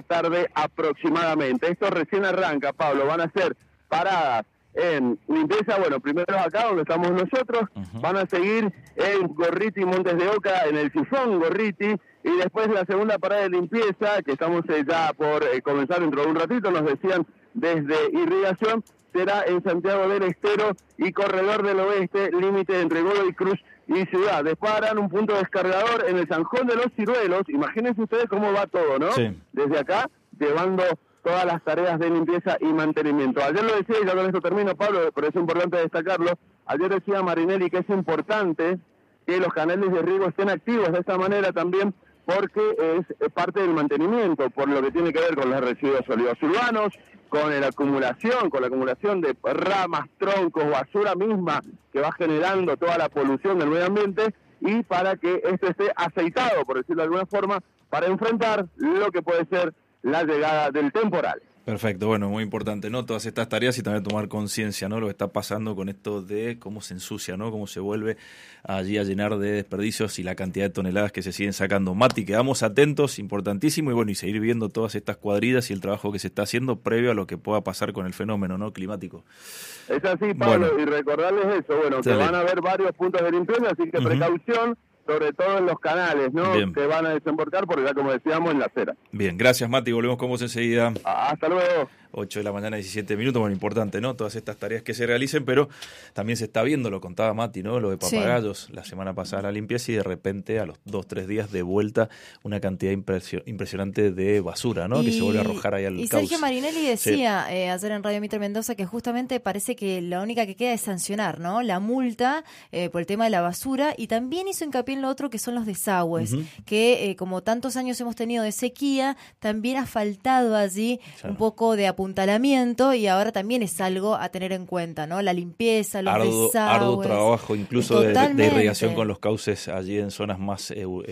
tarde aproximadamente. Esto recién arranca, Pablo, van a ser paradas en limpieza, bueno, primero acá donde estamos nosotros, van a seguir en Gorriti, Montes de Oca, en el Sifón Gorriti, y después la segunda parada de limpieza, que estamos ya por comenzar dentro de un ratito, nos decían desde Irrigación, será en Santiago del Estero y Corredor del Oeste, límite entre Godoy Cruz y Ciudad. Después harán un punto descargador en el Zanjón de los Ciruelos. Imagínense ustedes cómo va todo, ¿no? Sí. Desde acá, llevando todas las tareas de limpieza y mantenimiento. Ayer lo decía, y ya con esto termino, Pablo, pero es importante destacarlo. Ayer decía Marinelli que es importante que los canales de riego estén activos de esta manera también, porque es parte del mantenimiento, por lo que tiene que ver con los residuos sólidos urbanos, con la acumulación de ramas, troncos, basura misma que va generando toda la polución del medio ambiente, y para que esto esté aceitado, por decirlo de alguna forma, para enfrentar lo que puede ser la llegada del temporal. Perfecto, bueno, muy importante, ¿no? Todas estas tareas y también tomar conciencia, ¿no? Lo que está pasando con esto de cómo se ensucia, ¿no? Cómo se vuelve allí a llenar de desperdicios y la cantidad de toneladas que se siguen sacando. Mati, quedamos atentos, importantísimo, y bueno, y seguir viendo todas estas cuadrillas y el trabajo que se está haciendo previo a lo que pueda pasar con el fenómeno, ¿no? Climático. Es así, Pablo, bueno, y recordarles eso, bueno, que van a haber varios puntos de limpieza, así que precaución, sobre todo en los canales, ¿no? Bien. Que van a desembarcar, porque ya como decíamos, en la acera. Bien, gracias Mati, volvemos con vos enseguida. Hasta luego. 8 de la mañana, 17 minutos, bueno, importante, ¿no? Todas estas tareas que se realicen, pero también se está viendo, lo contaba Mati, ¿no? Lo de Papagayos, sí. La semana pasada la limpieza y de repente a los 2-3 días de vuelta una cantidad impresionante de basura, ¿no? Que se vuelve a arrojar ahí al cauce. Y Sergio Marinelli decía ayer en Radio Mitre Mendoza que justamente parece que la única que queda es sancionar, ¿no? La multa por el tema de la basura, y también hizo hincapié en lo otro que son los desagües, que como tantos años hemos tenido de sequía, también ha faltado allí un poco de apuntalamiento, y ahora también es algo a tener en cuenta, ¿no? La limpieza, los desagües. Arduo trabajo incluso de irrigación con los cauces allí en zonas más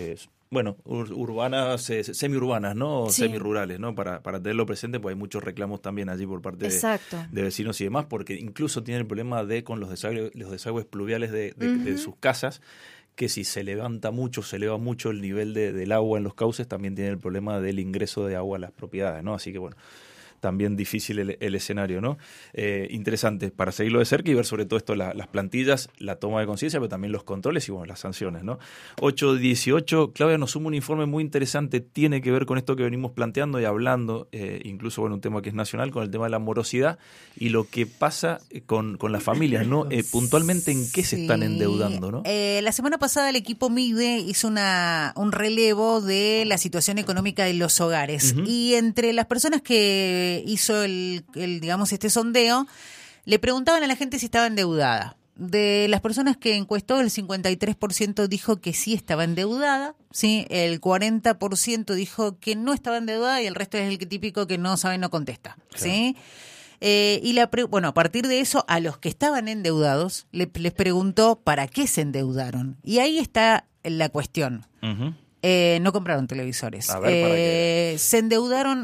urbanas, semiurbanas, ¿no? Sí. Semirurales, ¿no? Para tenerlo presente, pues hay muchos reclamos también allí por parte de vecinos y demás, porque incluso tienen el problema con los desagües pluviales de sus casas, que si se eleva mucho el nivel del agua en los cauces, también tiene el problema del ingreso de agua a las propiedades, ¿no? Así que bueno, también difícil el escenario, ¿no? Interesante para seguirlo de cerca y ver sobre todo esto, las plantillas, la toma de conciencia, pero también los controles y bueno, las sanciones, ¿no? 8:18, Claudia nos suma un informe muy interesante, tiene que ver con esto que venimos planteando y hablando, incluso bueno, un tema que es nacional, con el tema de la morosidad y lo que pasa con las familias, ¿no? Puntualmente, ¿en qué se están endeudando, no? La semana pasada el equipo MIDE hizo un relevo de la situación económica de los hogares, y entre las personas que hizo digamos, este sondeo, le preguntaban a la gente si estaba endeudada. De las personas que encuestó, el 53% dijo que sí estaba endeudada, ¿sí? El 40% dijo que no estaba endeudada, y el resto es el típico que no sabe, no contesta, ¿sí? Bueno, a partir de eso, a los que estaban endeudados, les preguntó para qué se endeudaron. Y ahí está la cuestión. No compraron televisores. A ver, ¿para qué? Se endeudaron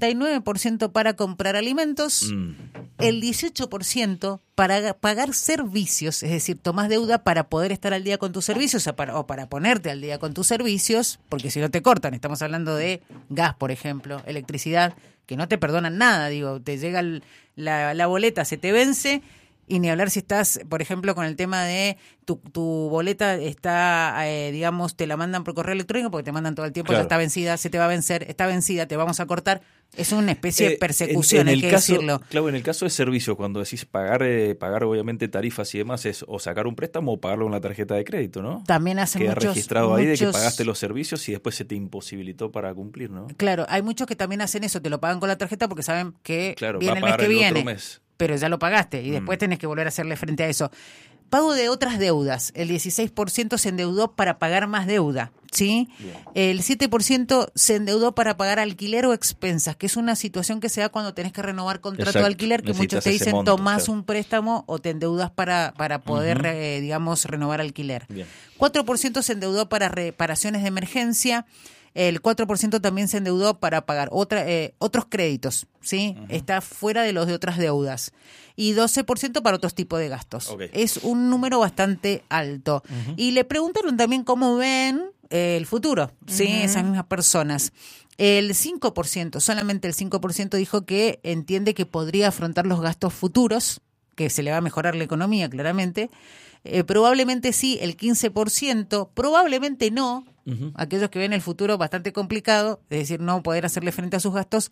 39% para comprar alimentos, el 18% para pagar servicios, es decir, tomás deuda para poder estar al día con tus servicios o para ponerte al día con tus servicios, porque si no te cortan, estamos hablando de gas, por ejemplo, electricidad, que no te perdonan nada, digo, te llega la boleta, se te vence. Y ni hablar si estás, por ejemplo, con el tema de tu boleta está, digamos, te la mandan por correo electrónico, porque te mandan todo el tiempo, claro. Ya está vencida, se te va a vencer, está vencida, te vamos a cortar. Es una especie de persecución, hay que decirlo. Claro, en el caso de servicio, cuando decís pagar obviamente tarifas y demás, es o sacar un préstamo o pagarlo con la tarjeta de crédito, ¿no? También hace queda muchos registrado ahí de que pagaste los servicios y después se te imposibilitó para cumplir, ¿no? Claro, hay muchos que también hacen eso, te lo pagan con la tarjeta porque saben que viene el va a mes que pagar el viene. otro mes. Pero ya lo pagaste y después tenés que volver a hacerle frente a eso. Pago de otras deudas. El 16% se endeudó para pagar más deuda, ¿sí? Bien. El 7% se endeudó para pagar alquiler o expensas, que es una situación que se da cuando tenés que renovar contrato de alquiler, que muchos te dicen tomás un préstamo o te endeudas para poder, digamos, renovar alquiler. Bien. 4% se endeudó para reparaciones de emergencia. El 4% también se endeudó para pagar otros créditos, ¿sí? Está fuera de los de otras deudas. Y 12% para otros tipos de gastos. Okay. Es un número bastante alto. Y le preguntaron también cómo ven el futuro, ¿sí? Esas mismas personas. El 5%, solamente el 5% dijo que entiende que podría afrontar los gastos futuros, que se le va a mejorar la economía, claramente. Probablemente sí, el 15%, probablemente no. Aquellos que ven el futuro bastante complicado, es decir, no poder hacerle frente a sus gastos.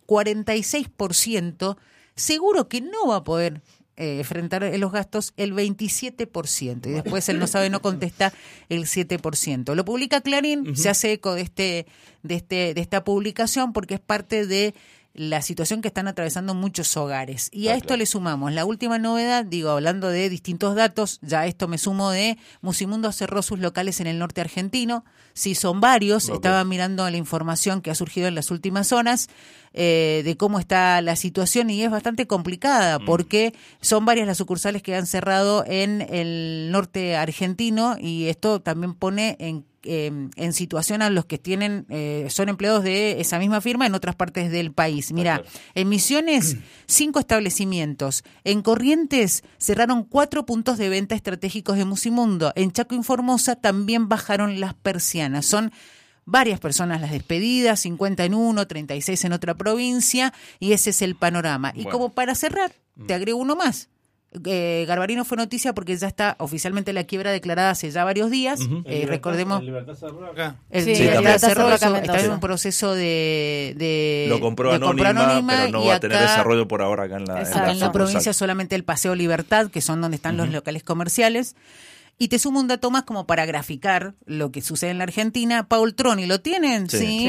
46% seguro que no va a poder enfrentar los gastos, el 27%. Y después él no sabe, no contesta el 7%. Lo publica Clarín, se hace eco de esta publicación porque es parte de la situación que están atravesando muchos hogares. Y a esto le sumamos la última novedad, hablando de distintos datos, ya a esto me sumo de Musimundo cerró sus locales en el norte argentino. Sí, son varios. Estaba mirando la información que ha surgido en las últimas horas de cómo está la situación y es bastante complicada porque son varias las sucursales que han cerrado en el norte argentino y esto también pone en situación a los que tienen son empleados de esa misma firma en otras partes del país. Mira, en Misiones 5 establecimientos, en Corrientes cerraron 4 puntos de venta estratégicos de Musimundo, en Chaco y Formosa también bajaron las persianas. Son varias personas las despedidas, 50 en uno, 36 en otra provincia, y ese es el panorama. Y como para cerrar, te agrego uno más. Garbarino fue noticia porque ya está oficialmente la quiebra declarada hace ya varios días. Recordemos. El Libertad cerró acá. Libertad cerró, está en un proceso de lo compró Anónima, pero no va a tener desarrollo por ahora acá en la provincia, solamente el Paseo Libertad, que son donde están los locales comerciales. Y te sumo un dato más como para graficar lo que sucede en la Argentina. Paul Troni, ¿lo tienen? Sí.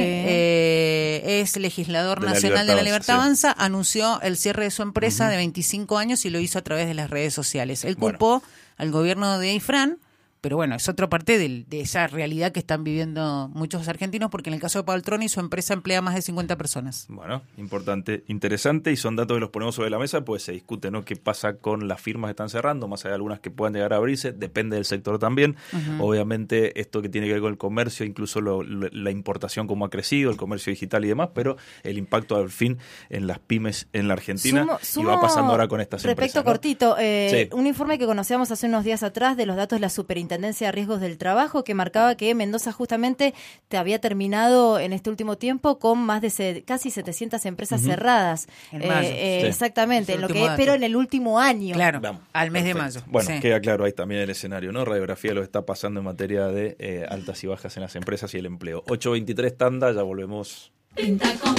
Es legislador nacional de la Libertad Avanza. Anunció el cierre de su empresa de 25 años y lo hizo a través de las redes sociales. Él culpó al gobierno de Ifrán, pero bueno, es otra parte de esa realidad que están viviendo muchos argentinos, porque en el caso de Paul Troni, su empresa emplea más de 50 personas. Bueno, importante, interesante, y son datos que los ponemos sobre la mesa, pues se discute, ¿no? ¿Qué pasa con las firmas que están cerrando? Más allá de algunas que puedan llegar a abrirse, depende del sector también. Obviamente, esto que tiene que ver con el comercio, incluso la importación, cómo ha crecido, el comercio digital y demás, pero el impacto al fin en las pymes en la Argentina, y va pasando ahora con estas empresas. Respecto cortito, un informe que conocíamos hace unos días atrás de los datos de la Superintendencia de Riesgos del Trabajo, que marcaba que Mendoza justamente te había terminado en este último tiempo con más de casi 700 empresas cerradas. En mayo. Exactamente, pero en el último año. Claro, al mes de mayo. Bueno, queda claro ahí también el escenario, ¿no? Radiografía lo está pasando en materia de altas y bajas en las empresas y el empleo. 8:23 tanda, ya volvemos.